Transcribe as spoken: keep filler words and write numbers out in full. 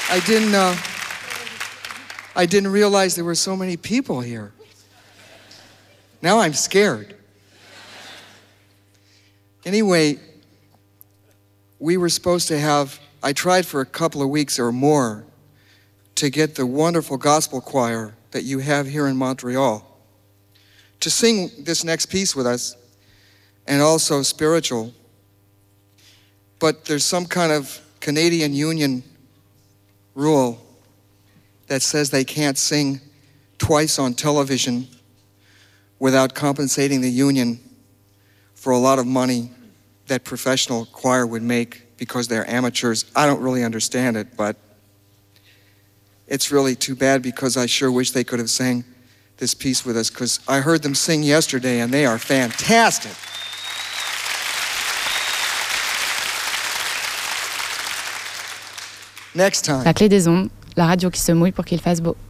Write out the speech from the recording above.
I didn't, uh, I didn't realize there were so many people here. Now I'm scared. Anyway, we were supposed to have, I tried for a couple of weeks or more to get the wonderful gospel choir that you have here in Montreal to sing this next piece with us, and also spiritual. But there's some kind of Canadian Union rule that says they can't sing twice on television without compensating the union for a lot of money that professional choir would make because they're amateurs. I don't really understand it, but it's really too bad because I sure wish they could have sang this piece with us, because I heard them sing yesterday and they are fantastic. Next time. La Clé des Ondes, la radio qui se mouille pour qu'il fasse beau.